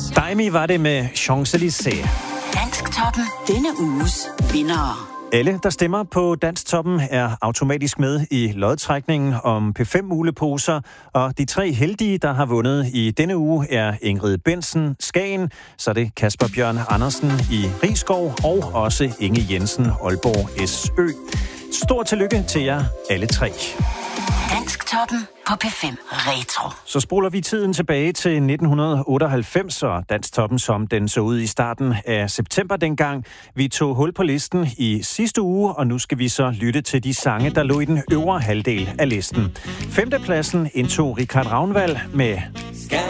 Daimi var det med Champs-Élysées. Dansktoppen. Denne uges vindere. Alle, der stemmer på Dansktoppen, er automatisk med i lodtrækningen om P5-muleposer, og de 3 heldige, der har vundet i denne uge, er Ingrid Bensen, Skagen, så er det Kasper Bjørn Andersen i Risskov, og også Inge Jensen, Aalborg SØ. Stort tillykke til jer alle 3. Dansktoppen på P5 Retro. Så spoler vi tiden tilbage til 1998, og Dansktoppen, som den så ud i starten af september dengang. Vi tog hul på listen i sidste uge, og nu skal vi så lytte til de sange, der lå i den øvre halvdel af listen. 5. pladsen indtog Richard Ragnvald med